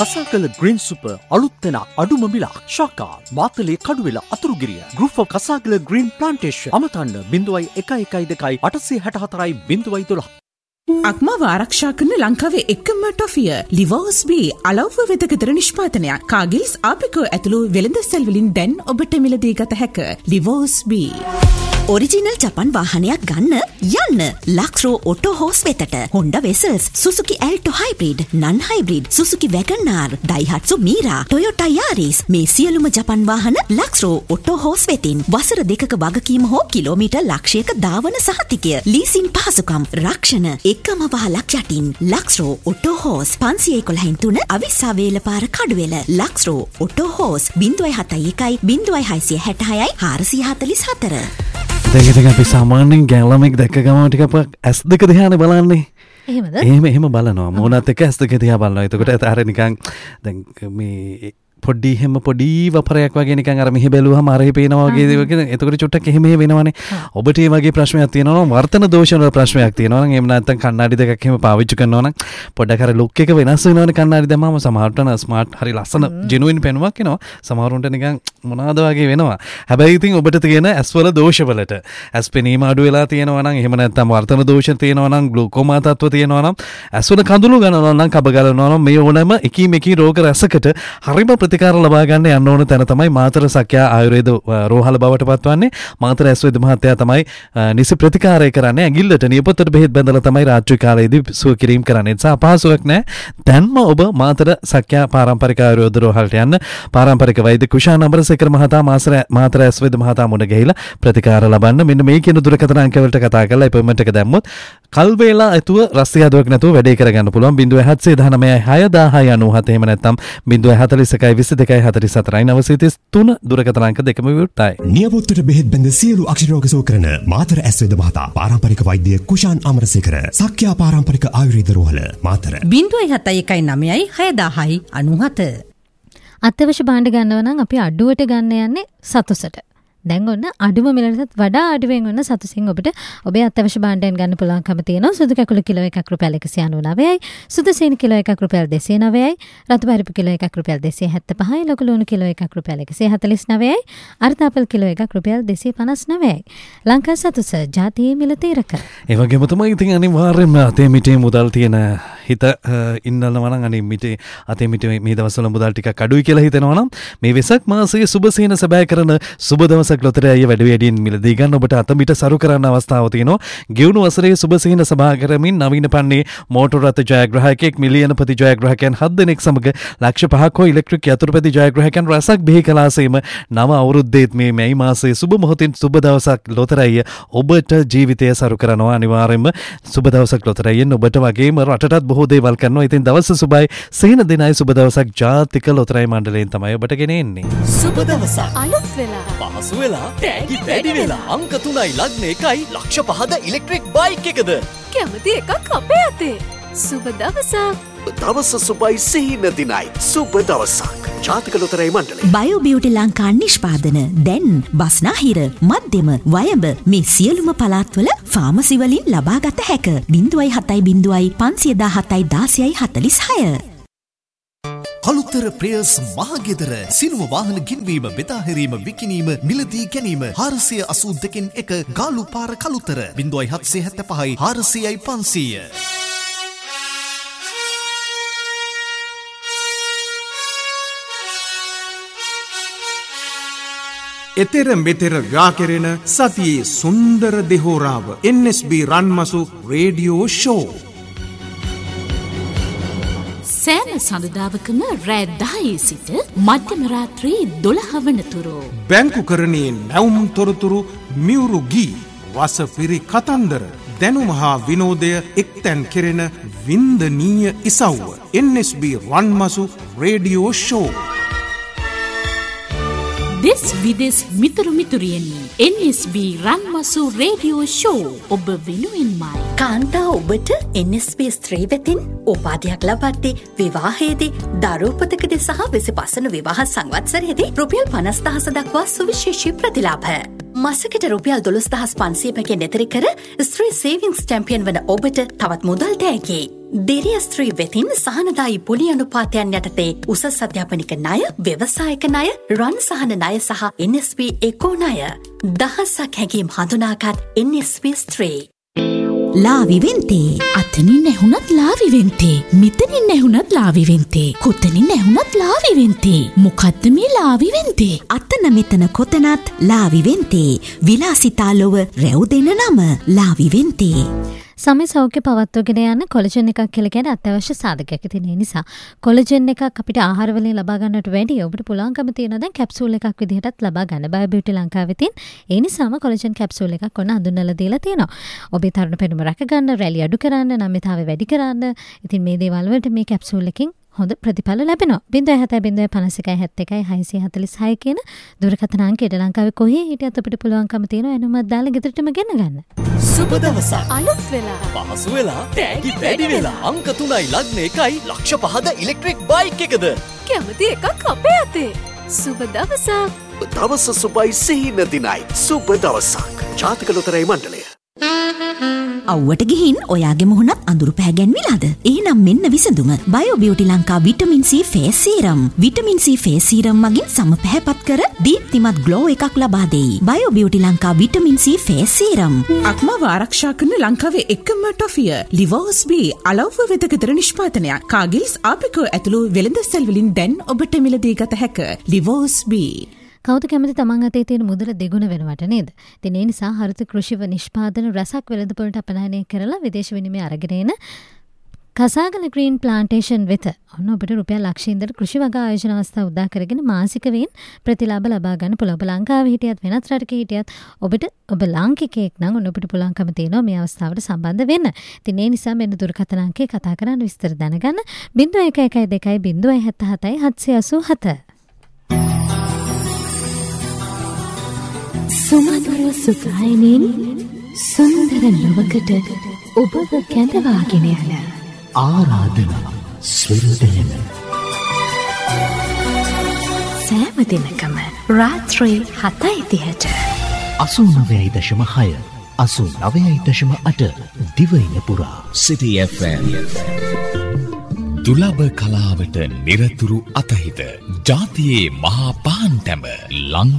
කසාකල green super අලුත් තැන අඩුම මිලක් ශාකා Matale Kaduwela Athurugiriya group of කසාකල green plantation අමතන්න 0112 864 012 අක්මාව ආරක්ෂා කරන ලංකාවේ එකම ටොෆිය ලිවර්ස් බී අලව්ව වෙදකතර නිෂ්පාදනයක් කාගිල්ස් ආපිකෝ ඇතුළු වෙළඳ සෙල් වලින් දැන් ඔබට මිලදී ගත හැක ලිවර්ස් බී ඔරිජිනල් ජපන් වාහනයක් ගන්න යන්න ලක්ස්රෝ ඔටෝ හෝස් වෙතට හොන්ඩා වෙසල්ස් සුසුකි ඇල්ටෝ හයිබ්‍රිඩ් නන් හයිබ්‍රිඩ් සුසුකි වැගන්ආර් ඩයිහට්සු මීරා ටොයෝටා යාරිස් මේ සියලුම ජපන් වාහන ලක්ස්රෝ ඔටෝ හෝස් වෙතින් වසර 2ක වගකීම හෝ කිලෝමීටර් ලක්ෂයක දාවන සහතිකය ලීසින් පහසුකම් රක්ෂණ එකම වහලක් යටින් ලක්ස්රෝ ඔටෝ හෝස් 511 අවිස්සාවේල පාර කඩුවෙල ලක්ස්රෝ ඔටෝ හෝස් 071 0666 444 දැන් අපි සාමාන්‍යයෙන් ගැලමෙක් දැක්ක ගමන් ටිකක් ඇස් දෙක දිහානේ බලන්නේ. එහෙමද? එහෙම බලනවා. මොනත් එක ඇස් දෙක දිහා බලනවා. එතකොට අර නිකන් දැන් මේ පොඩි හැම පොඩි වපරයක් වගේ නිකන් අර මෙහෙ බැලුවම අර පේනවා වගේ දේවල්. එතකොට චුට්ටක් එහෙම වෙනවනේ. ඔබට මේ වගේ ප්‍රශ්නයක් තියෙනවා නම් වර්තන දෝෂ වල ප්‍රශ්නයක් තියෙනවා නම් එහෙම නැත්නම් කණ්ණාඩි දෙකක් එහෙම පාවිච්චි කරනවා නම් පොඩ්ඩක් අර ලුක් එක වෙනස් වෙනවනේ කණ්ණාඩි දැම්මම සමහරට නම් ස්මාර්ට් හරි ලස්සන ජෙනුයින් පෙනුමක් එනවා. සමහරුන්ට නිකන් මොනවාද වගේ වෙනවා. හැබැයි ඉතින් ඔබට තියෙන ඇස් වල දෝෂ වලට ඇස් පෙනීම අඩු වෙලා තියෙනවා නම් එහෙම නැත්නම් වර්තන දෝෂ තියෙනවා නම් ග්ලූකෝමා තත්ත්ව තියෙනවා නම් ඇස් වල කඳුළු ගන්නවා නම් කබ ගලනවා නම් මේ ඕනම එකී රෝග රසකට හරිම ප්‍රතිකාර ලබා ගන්න යන්න ඕන තැන තමයි මාතර සක්‍යා ආයුර්වේද රෝහල බවට පත්වන්නේ. මාතර ඇස්වේද මහත්තයා තමයි නිසි ප්‍රතිකාරය කරන්නේ. ඇඟිල්ලට නියපොත්තට බෙහෙත් බඳලා තමයි රාත්‍රී කාලයේදී සුව කිරීම කරන්නේ. ඒ නිසා අපහසුයක් නැහැ. දැන්ම ඔබ මාතර සක්‍යා පාරම්පරික ආයුර්වේද රෝහලට යන්න. පාරම්පරික වෛද්‍ය කුෂාන් අමරසේකර මහතා මාතර ඇස්වේද මහතා මුණ ගැහිලා ප්‍රතිකාර ලබන්න. මෙන්න මේ කියන දුරකථන අංක වලට කතා කරලා අපොයින්ට්මන්ට් එක දැම්මොත් කල් වේලා ඇතුව රස්තිය හදුවක් නැතුව වැඩේ කරගන්න පුළුවන්. 0719 එහෙම නැත්නම් 041 22 44 දුරකථන අංක දෙකම විවෘතයි. නියපොත්තට බෙහෙත් බඳ සියලු අක්ෂරෝග සුව කරන මාතර ඇස්වේද මහතා පාරම්පරික වෛද්‍ය කුෂාන් අමරසේකර සක්‍යා පාරම්පරික ආයුර්වේද රෝහල මාතර 071 6 අත්‍යවශ්‍ය භාණ්ඩ ගන්නව නම් අපි අඩුවට ගන්න යන්නේ සතුසට. දැන් ඔන්න අඩුම මිලටත් වඩා අඩුවෙන් ඔන්න සතුසින් ඔබට ඔබේ අත්‍යවශ්‍ය භාණ්ඩයන් ගන්න පුළුවන්කම තියෙනවා. සුදු කැකුළු කිලෝ 1ක් රුපියල් 199යි, සුදු සීනි කිලෝ 1ක් රුපියල් 209යි, රතු පරිප්පු කිලෝ 1ක් රුපියල් 275යි, ලොකු ලුණු කිලෝ 1ක් රුපියල් 149යි, අර්ධාපල් කිලෝ 1ක් රුපියල් 259යි. ලංකා සතුස ජාතියේ මිල තීරක. ඒ වගේම තමයි ඉතින් අනිවාර්යයෙන්ම අතේ මිටේ මුදල් තියෙන හිත ඉන්නනවා නම් අනේ මිටේ අතේ මිටේ මේ දවස්වල මුදල් ටිකක් අඩුයි කියලා හිතෙනවා නම් මේ වෙසක් මාසයේ සුබ සීන සබය කරන සුබ දවසක් ලොතරැයි වැඩියෙන් මිලදී ගන්න ඔබට අතමිට සරු කරන්න අවස්ථාව තියෙනවා. ගෙවුණු වසරේ සුබ සීන සභා කරමින් නවීන පන්නේ මෝටර රථ ජයග්‍රාහකයෙක් මිලියනපති ජයග්‍රාහකයන් 7 දෙනෙක් සමග ලක්ෂ 5ක හෝ ඉලෙක්ට්‍රික් යතුරුපැති ජයග්‍රාහකයන් රසක් බිහි කලාසේම නව අවුරුද්දේත් මේ මැයි මාසයේ සුබ මොහොතින් සුබ දවසක් ලොතරැයි ඔබට ජීවිතය සරු කරනවා. අනිවාර්යයෙන්ම සුබ දවසක් ලොතරැයියෙන් ඔබට වගේම රටටත් බොහෝ දේවල් කරනවා. ඉතින් දවස සුබයි සීන දිනයි සුබ දවසක් ජාතික ලොතරැයි මණ්ඩලයෙන් තමයි ඔබට ගෙනෙන්නේ. සුබ දවසක් අලුත් වෙලා පහසු වෙලා තෑගි වැඩි වෙලා අංක 3යි ලග්න 1යි ලක්ෂ 5ද ඉලෙක්ට්‍රික් බයික් එකද කැමති එකක් අපේ අතේ. සුබ දවසක්. දවස සුබයි සීන දිනයි සුබ දවසක් ජාතික ලොතරැයි මණ්ඩලය. බයෝ බියුටි ලංකා නිෂ්පාදන දැන් බස්නාහිර මධ්‍යම වයඹ මේ සියලුම පළාත්වල ෆාමසි වලින් ලබාගත හැක. 070 517 1646. කළුතර ප්‍රියස් මහගෙදර සිනුම වාහන ගින්වීම බෙදාහැරීම විකිණීම මිලදී ගැනීම 482 ගාලු පාර කළුතර 0775 400යි 500. එතෙර මෙතෙර ව්‍යාකරෙන සතියේ සුන්දර දෙහෝරාව NSB රන්මසු රේඩියෝ ෂෝ සෑම සඳුදාවකම රෑ 10 සිට මධ්‍යම රාත්‍රී 12 වනතුරු බැංකුකරණයේ නැවුම් තොරතුරු මියුරු ගී වසපිරි කතන්දර දැනුම හා විනෝදය එක්තැන් කෙරෙන වින්දනීය ඉසව්ව NSB රන්මසු රේඩියෝ ෂෝ. දෙස් විදෙස් මිතුරු මිතුරියන් NSB රන්මසු රේඩියෝ ෂෝ ඔබ වෙනුවෙන්මයි. කාන්තා ඔබට NSB ස්ත්‍රී වෙතින් උපාධියක් ලබද්දී විවාහයේදී දරුපතකදී සහ 25 වන විවාහ සංවත්සරයේදී රුපියල් 50,000 දක්වා සුවිශේෂී ප්‍රතිලාභ. මාසෙකට රුපියල් 12,500 පැකෙන් එතරි කර ස්ත්‍රී සේවිංස් චැම්පියන් වන ඔබට තවත් මුදල් තෑගි. දිරිය ස්ත්‍රී වෙතින් සහනදායි පොලි අනුපාතයන් යටතේ උසස් අධ්‍යාපනික ණය, ව්‍යවසායක ණය, රන් සහන ණය සහ NSP එකෝ ණය. දහසක් හැඟීම් හඳුනාගත් NSP ස්ත්‍රී. ලාවිවෙන්තේ අතනින් ඇහුනත් ලාවිවෙන්තේ මෙතනින් ඇහුනත් ලාවිවෙන්තේ කොතනින් ඇහුනත් ලාවිවෙන්තේ මොකද්ද මේ ලාවිවෙන්තේ අතන මෙතන කොතනත් ලාවිවෙන්තේ විලාසිතා ලොව රැව් දෙන නම ලාවිවෙන්තේ. සමය සෞඛ්‍ය පවත්වගෙන යන කොලජන් එකක් කියලා කියන්නේ අත්‍යවශ්‍ය සාධකයක් තියෙන නිසා කොලජන් එකක් අපිට ආහාර වලින් ලබා ගන්නට වැඩිය ඔබට පුළුවන්කම තියෙනවා දැන් කැප්සූල් එකක් විදිහටත් ලබා ගන්න. බයෝබියුටි ලංකාවේ තියෙන ඒ නිසාම කොලජන් කැප්සූල් එකක් ඔන්න හඳුන්වලා දීලා තියෙනවා. ඔබේ තරුණ පෙනුම රැක ගන්න, රැලි අඩු කරන්න, නම්‍යතාවය වැඩි කරන්න. ඉතින් මේ දේවල් වලට මේ කැප්සූල් එකෙන් හොඳ ප්‍රතිඵල ලැබෙනවා. 0.7.51.646 කියන දුරකථන අංකයට ලංකාවේ කොහේ හිටියත් අපිට පුළුවන්කම තියෙනවා එනමත් දාලා ගෙදරටම ගෙන ගන්න. සුබ දවසක්. අලුත් වෙලා. පහසු වෙලා. තෑගි වැඩි වෙලා. අංක 3යි ලග්න 1යි ලක්ෂ 5ද ඉලෙක්ට්‍රික් බයික් එකද. කැමති එකක් අපේ අතේ. සුබ දවසක්. දවස සුබයි සිහින දිනයි. සුබ දවසක්. ජාතක ලොතරැයි මණ්ඩලය. අව්වට ගිහින් ඔයාගේ මුහුණත් අඳුරු පැහැගැන්විලාද? එහෙනම් මෙන්න විසඳුම. බයෝබියුටි Lanka vitamin C face serum. Vitamin C face serum මගින් සම පැහැපත් කර දීප්තිමත් ග්ලෝ එකක් ලබා දෙයි. බයෝබියුටි Lanka vitamin C face serum. අක්මාව ආරක්ෂා කරන ලංකාවේ එකම ටොෆිය ලිවෝස් බී අලව්ව වෙදකතර නිෂ්පාදනයක්. කාගිල්ස් ආපිකෝ ඇතුළු වෙළඳ සෙල් වලින් දැන් ඔබට මිලදී ගත හැක. ලිවෝස් බී. කවුද කැමති තමන් අතේ තියෙන මුදල දෙගුණ වෙනවට නේද? ඉතින් ඒ නිසා හරිත කෘෂිව නිෂ්පාදන රසක් වෙළඳපොළට අපනයනය කරලා විදේශ විනිමය අරගෙන එන කසාගල ග්‍රීන් ප්ලාන්ටේෂන් වෙත ඔන්න ඔබට රුපියල් ලක්ෂින්දර කෘෂි වගා ආයෝජන අවස්ථා උදා කරගෙන මාසික වේන් ප්‍රතිලාභ ලබා ගන්න පුළුවන්. ඔබ ලංකාවේ හිටියත් වෙනත් රටක හිටියත් ඔබ ලාංකිකයෙක් නම් ඔන්න ඔබට පුළුවන්කම තියෙනවා මේ අවස්ථාවට සම්බන්ධ වෙන්න. ඉතින් ඒ නිසා මෙන්න දුරකථන අංකේ කතා කරන්න විස්තර දැනගන්න 0112 සුමధుර සුඛායනින් සුන්දර ලොවකට ඔබව කැඳවාගෙන යන ආරාධනා ස්වරදයන සෑම දිනකම රාත්‍රී 7:30ට 89.6 89.8 දිවයින පුරා City FM දුලබ කලාවට නිරතුරු අතහිත ජාතියේ මහා පාන්තැම ලං